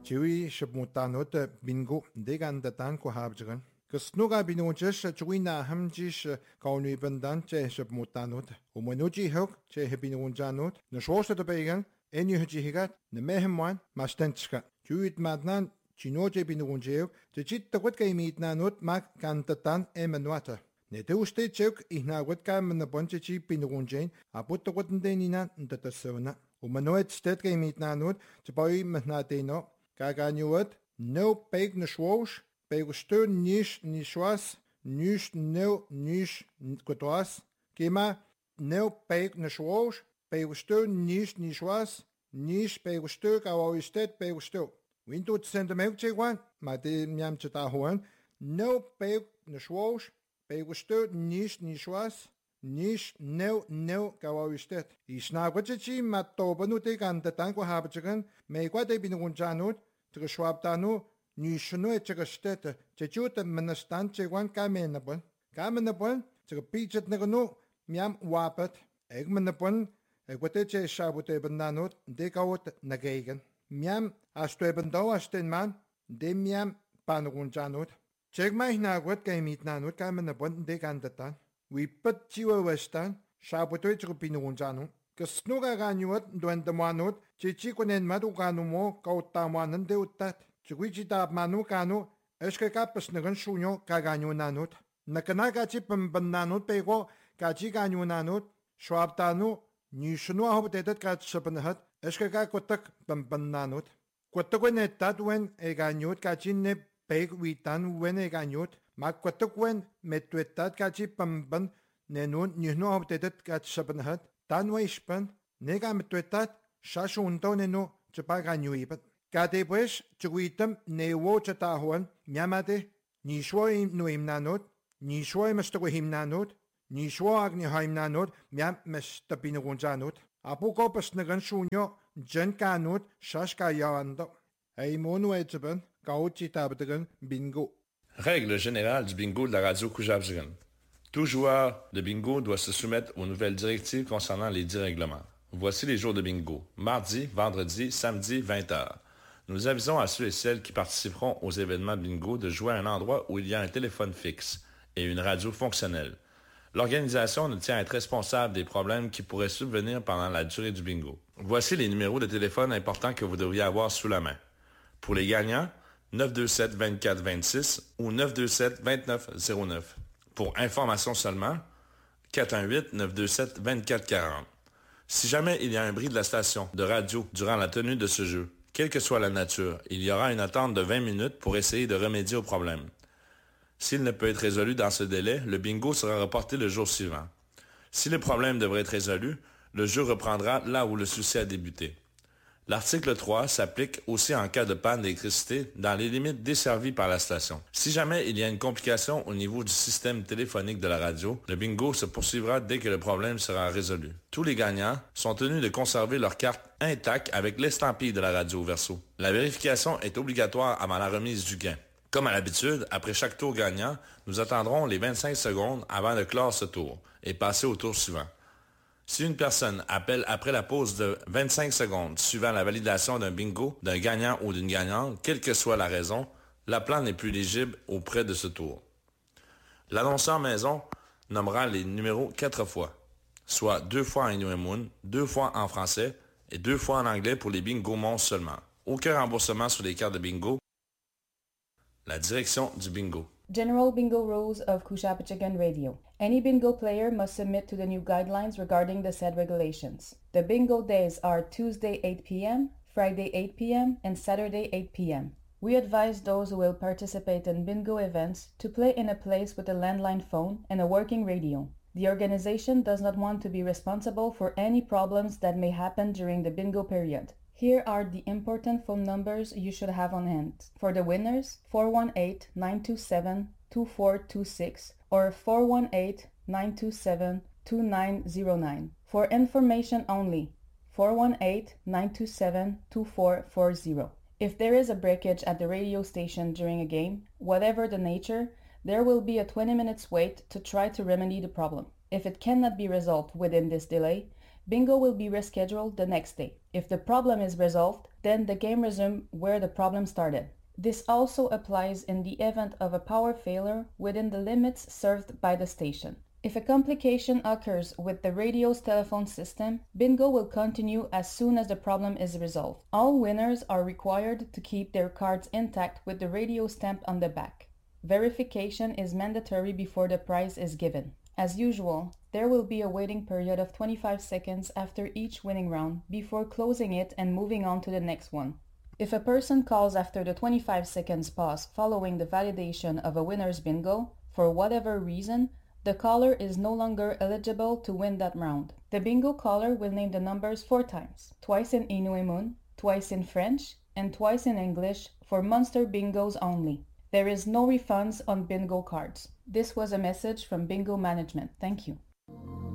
Chewy Shapmutanot bingo degandatan kuhabjagan. Kasnuga binujas chwina hamjish kauni bandan che Shapmutanot. Umunuji hok che hebinunjanot. Nashwasha de began, enyujigat, nemehemwan, mastenchka. Chuit madnan, chinoje binunjeo, the chit the wetga meetnanot mak kantatan emenuata. Netuste chok ihna wetka men the bunchi binunjane, a put the wetdenina in the tasona. Umanoet stetga meetnanot, to boy menateno. Kaganuot, no peg nishwosh, pegustur nish nishwas, nish no nish kotoas, kema no peg nishwosh, pegustur nish nishwas, nish pegustur kawawistet pegustur. Window send a milk one, my dear Miam Chetahuan, no peg nishwosh, pegustur nish nishwas, nish no kawawistet. Isnawachi matobanutik and the tanko habachagan, make what they been unjanut. To Schwabtano, Nishno Chegasteta, Chechuta Menastan Chewan Kamenabon, Kamenabon, to a peach at Negano, Miam Wapet, Egmanabon, Equateche Shabute Bananot, Decaut Nagagan, Miam Astrebando Astenman, Demiam Panunjanot. Check my Nagot came eat Nanut Kamenabon Degandatan. We put Chiwa Western, Shabute Pinunjano. Kasnuga ganuot, duan the manut, Chichikonen Maduganumo, Kautaman and Deutat, Chiquichita Manukano, Eskakapas Nagan Shunyo, Kaganu Nanut, Nakanaka Chipum Bananut Pego, Kachiganu Nanut, Schwabtanu, Nishno Hobbitated Katsapanhat, Eskakakotak Bambananut. Quataguenetat when a ganut Kachine Peg Witan when a ganut, Maquataquen Metuetat Kachipamban, Nenun, Nishno Hobbitated Katsapanhat. Tanwaishpan, nega metuetat, shashuntoneno, chapaganyuipat. Katepuesh, chuitam, newo chatahuan, nyamate, nishwoim nuimnanot, nishwoim mestaguhimnanot, nishwo agnihaimnanot, myam mestapinagunjanot. Apuko pasnagan shunyo, jenkanot, shashkayawando. Aimonu etchaban, kauchitabatagan, bingo. Règle générale du bingo de la radio Kujabjigan. Tout joueur de bingo doit se soumettre aux nouvelles directives concernant les 10 règlements. Voici les jours de bingo. Mardi, vendredi, samedi, 20h. Nous avisons à ceux et celles qui participeront aux événements de bingo de jouer à un endroit où il y a un téléphone fixe et une radio fonctionnelle. L'organisation ne tient à être responsable des problèmes qui pourraient subvenir pendant la durée du bingo. Voici les numéros de téléphone importants que vous devriez avoir sous la main. Pour les gagnants, 927-24-26 ou 927-29-09. Pour information seulement, 418-927-2440. Si jamais il y a un bris de la station de radio durant la tenue de ce jeu, quelle que soit la nature, il y aura une attente de 20 minutes pour essayer de remédier au problème. S'il ne peut être résolu dans ce délai, le bingo sera reporté le jour suivant. Si le problème devrait être résolu, le jeu reprendra là où le souci a débuté. L'article 3 s'applique aussi en cas de panne d'électricité dans les limites desservies par la station. Si jamais il y a une complication au niveau du système téléphonique de la radio, le bingo se poursuivra dès que le problème sera résolu. Tous les gagnants sont tenus de conserver leur carte intacte avec l'estampille de la radio au verso. La vérification est obligatoire avant la remise du gain. Comme à l'habitude, après chaque tour gagnant, nous attendrons les 25 secondes avant de clore ce tour et passer au tour suivant. Si une personne appelle après la pause de 25 secondes suivant la validation d'un bingo, d'un gagnant ou d'une gagnante, quelle que soit la raison, l'appelant n'est plus éligible auprès de ce tour. L'annonceur maison nommera les numéros 4 fois, soit 2 fois en Inuimun, 2 fois en français et 2 fois en anglais pour les bingo monstres seulement. Aucun remboursement sur les cartes de bingo. La direction du bingo. General Bingo Rules of Kushapachagan Radio. Any bingo player must submit to the new guidelines regarding the said regulations. The bingo days are Tuesday 8 p.m., Friday 8 p.m., and Saturday 8 p.m. We advise those who will participate in bingo events to play in a place with a landline phone and a working radio. The organization does not want to be responsible for any problems that may happen during the bingo period. Here are the important phone numbers you should have on hand. For the winners, 418-927-2426 or 418-927-2909. For information only, 418-927-2440. If there is a breakage at the radio station during a game, whatever the nature, there will be a 20 minutes wait to try to remedy the problem. If it cannot be resolved within this delay, bingo will be rescheduled the next day. If the problem is resolved, then the game resumes where the problem started. This also applies in the event of a power failure within the limits served by the station. If a complication occurs with the radio's telephone system, bingo will continue as soon as the problem is resolved. All winners are required to keep their cards intact with the radio stamp on the back. Verification is mandatory before the prize is given. As usual, there will be a waiting period of 25 seconds after each winning round before closing it and moving on to the next one. If a person calls after the 25 seconds pause following the validation of a winner's bingo, for whatever reason, the caller is no longer eligible to win that round. The bingo caller will name the numbers 4 times, twice in Inuimun, twice in French, and twice in English for Monster bingos only. There is no refunds on bingo cards. This was a message from Bingo Management. Thank you.